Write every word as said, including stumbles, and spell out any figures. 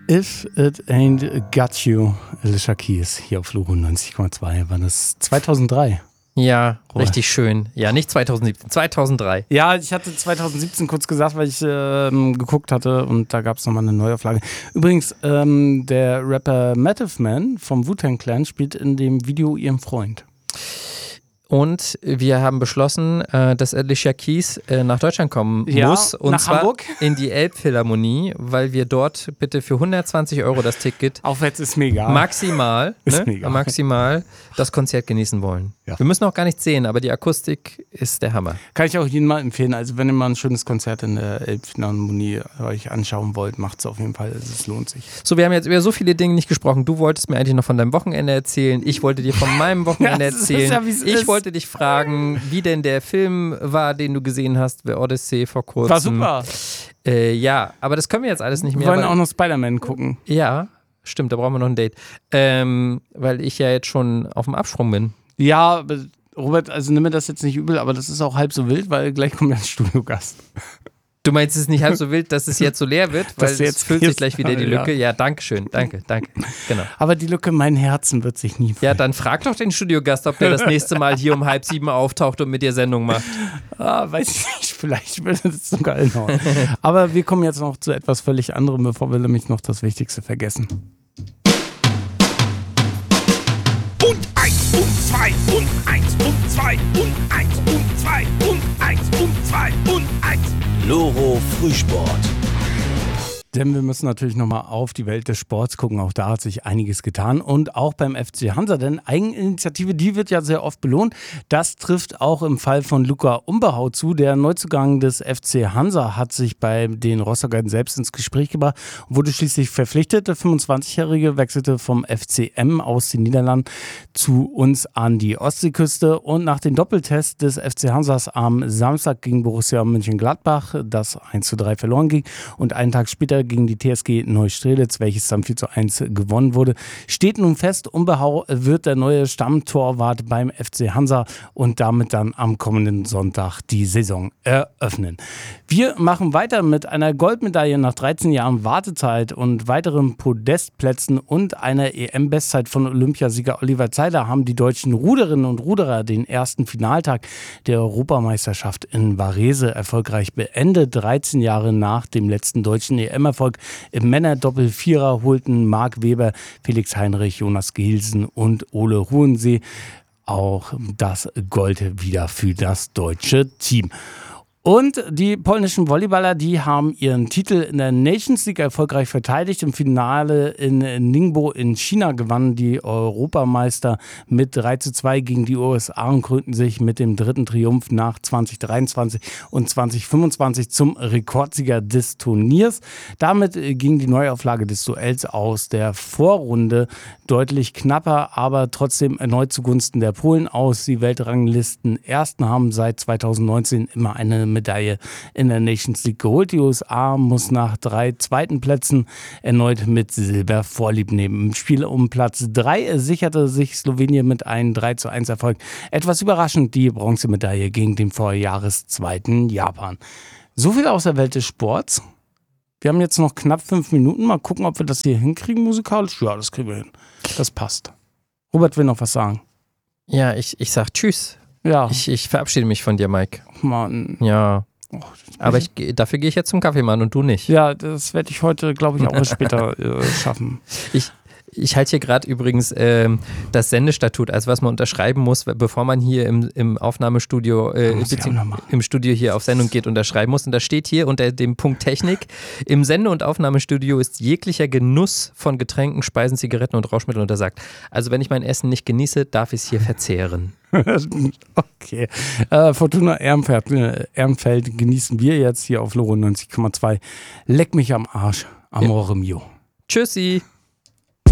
If It Ain't Got You, Alicia Keys, hier auf Loro neunzig Komma zwei, war das zweitausenddrei. Ja, richtig schön. Ja, nicht zweitausendsiebzehn, zweitausenddrei. Ja, ich hatte zweitausendsiebzehn kurz gesagt, weil ich ähm, geguckt hatte und da gab es nochmal eine Neuauflage. Übrigens, ähm, der Rapper Method Man vom Wu-Tang Clan spielt in dem Video ihren Freund. Und wir haben beschlossen, äh, dass Alicia Keys äh, nach Deutschland kommen ja, muss. Und nach zwar Hamburg. In die Elbphilharmonie, weil wir dort bitte für hundertzwanzig Euro das Ticket Aufwärts ist mega. maximal, ist ne, mega. maximal das Konzert genießen wollen. Ja. Wir müssen auch gar nichts sehen, aber die Akustik ist der Hammer. Kann ich auch jedem mal empfehlen. Also wenn ihr mal ein schönes Konzert in der Elbphilharmonie euch anschauen wollt, macht es auf jeden Fall. Also es lohnt sich. So, wir haben jetzt über so viele Dinge nicht gesprochen. Du wolltest mir eigentlich noch von deinem Wochenende erzählen. Ich wollte dir von meinem Wochenende ja, das ist erzählen. ja, wie es ich ist. wollte dich fragen, wie denn der Film war, den du gesehen hast, The Odyssey vor kurzem. War super. Äh, ja, aber das können wir jetzt alles nicht mehr. Wir wollen weil, auch noch Spider-Man gucken. Ja, stimmt, da brauchen wir noch ein Date. Ähm, weil ich ja jetzt schon auf dem Absprung bin. Ja, Robert, also nimm mir das jetzt nicht übel, aber das ist auch halb so wild, weil gleich kommt ja ein Studiogast. Du meinst, es ist nicht halb so wild, dass es jetzt so leer wird, weil Dass es jetzt füllt sich gleich wieder die ja. Lücke. Ja, danke schön, danke, danke. Genau. Aber die Lücke in meinem Herzen wird sich nie füllen. Ja, dann frag doch den Studiogast, ob der das nächste Mal hier um halb sieben auftaucht und mit dir Sendung macht. Ah, weiß ich nicht, vielleicht würde das sogar hinhauen. Aber wir kommen jetzt noch zu etwas völlig anderem, bevor wir nämlich noch das Wichtigste vergessen. Und eins und zwei und eins und zwei und eins und zwei und eins und zwei und eins. Loro Frühsport. Denn wir müssen natürlich nochmal auf die Welt des Sports gucken. Auch da hat sich einiges getan. Und auch beim F C Hansa. Denn Eigeninitiative, die wird ja sehr oft belohnt. Das trifft auch im Fall von Luca Umberhau zu. Der Neuzugang des F C Hansa hat sich bei den Rostockern selbst ins Gespräch gebracht und wurde schließlich verpflichtet. Der fünfundzwanzigjährige wechselte vom F C M aus den Niederlanden zu uns an die Ostseeküste. Und nach dem Doppeltest des F C Hansas am Samstag gegen Borussia Mönchengladbach, das eins zu drei verloren ging, und einen Tag später gegen die T S G Neustrelitz, welches dann vier zu eins gewonnen wurde, steht nun fest, Umberhau wird der neue Stammtorwart beim F C Hansa und damit dann am kommenden Sonntag die Saison eröffnen. Wir machen weiter mit einer Goldmedaille nach dreizehn Jahren Wartezeit und weiteren Podestplätzen und einer E M-Bestzeit von Olympiasieger Oliver Zeiler haben die deutschen Ruderinnen und Ruderer den ersten Finaltag der Europameisterschaft in Varese erfolgreich beendet. dreizehn Jahre nach dem letzten deutschen E M-Erfolg im Männer-Doppel-Vierer holten Marc Weber, Felix Heinrich, Jonas Gilsen und Ole Hohensee auch das Gold wieder für das deutsche Team. Und die polnischen Volleyballer, die haben ihren Titel in der Nations League erfolgreich verteidigt. Im Finale in Ningbo in China gewannen die Europameister mit drei zu zwei gegen die U S A und krönten sich mit dem dritten Triumph nach zwanzig dreiundzwanzig und zwanzig fünfundzwanzig zum Rekordsieger des Turniers. Damit ging die Neuauflage des Duells aus der Vorrunde deutlich knapper, aber trotzdem erneut zugunsten der Polen aus. Die Weltranglisten Ersten haben seit zweitausendneunzehn immer eine Medaille in der Nations League geholt. Die U S A muss nach drei zweiten Plätzen erneut mit Silber Vorlieb nehmen. Im Spiel um Platz drei sicherte sich Slowenien mit einem drei zu eins Erfolg. Etwas überraschend die Bronzemedaille gegen den Vorjahreszweiten Japan. So viel aus der Welt des Sports. Wir haben jetzt noch knapp fünf Minuten. Mal gucken, ob wir das hier hinkriegen musikalisch. Ja, das kriegen wir hin. Das passt. Robert will noch was sagen. Ja, ich, ich sag Tschüss. Ja. Ich, ich verabschiede mich von dir, Mike. Mann. Ja. Oh, Aber ich, dafür gehe ich jetzt zum Kaffeemann und du nicht. Ja, das werde ich heute, glaube ich, auch erst später äh, schaffen. Ich, ich halte hier gerade übrigens ähm, das Sendestatut, also was man unterschreiben muss, bevor man hier im, im Aufnahmestudio, äh, im Studio hier auf Sendung geht, unterschreiben muss. Und da steht hier unter dem Punkt Technik: Im Sende- und Aufnahmestudio ist jeglicher Genuss von Getränken, Speisen, Zigaretten und Rauschmitteln untersagt. Also wenn ich mein Essen nicht genieße, darf ich es hier verzehren. Okay. Äh, Fortuna Ehrenfeld, äh, Ehrenfeld genießen wir jetzt hier auf Loro neunzig Komma zwei. Leck mich am Arsch. Amore mio. Tschüssi.